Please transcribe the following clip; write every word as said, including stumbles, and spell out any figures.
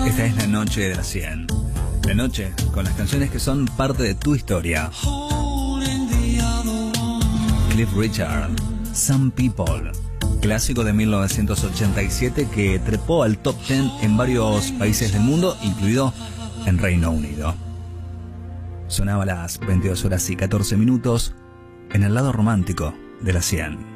Esta es la noche de las cien. La noche con las canciones que son parte de tu historia. Cliff Richard, Some People, clásico de mil novecientos ochenta y siete que trepó al top diez en varios países del mundo, incluido en Reino Unido. Sonaba a las veintidós horas y catorce minutos en el lado romántico de la cien.